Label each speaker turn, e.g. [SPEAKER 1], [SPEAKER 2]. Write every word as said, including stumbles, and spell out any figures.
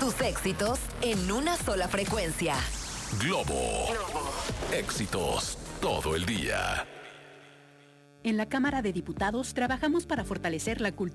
[SPEAKER 1] Tus éxitos en una sola frecuencia.
[SPEAKER 2] Globo. Éxitos todo el día.
[SPEAKER 3] En la Cámara de Diputados trabajamos para fortalecer la cultura